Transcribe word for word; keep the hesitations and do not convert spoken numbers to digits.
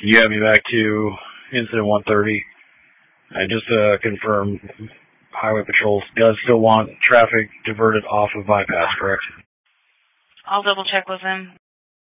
You have me back to incident one thirty. I just uh, confirmed Highway Patrol does still want traffic diverted off of bypass, correct? I'll double check with him.